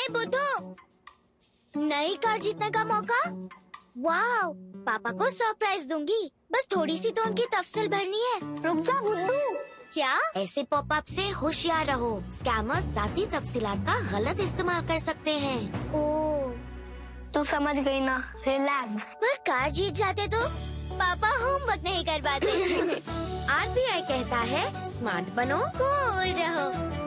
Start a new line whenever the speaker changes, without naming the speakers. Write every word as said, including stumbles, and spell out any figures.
हे बुद्धू, नई कार जीतने का मौका। वाह, पापा को सरप्राइज दूंगी। बस थोड़ी सी तो उनकी तफसील भरनी है।
रुक जा बुद्धू।
क्या?
ऐसे पॉपअप से होशियार रहो। स्कैमर्स जाती तफसीलात का गलत इस्तेमाल कर सकते हैं।
ओह,
तू समझ गई ना, रिलैक्स।
पर कार जीत जाते तो पापा होमवर्क नहीं करवाते।
आर बी आई कहता है स्मार्ट बनो,
कूल रहो।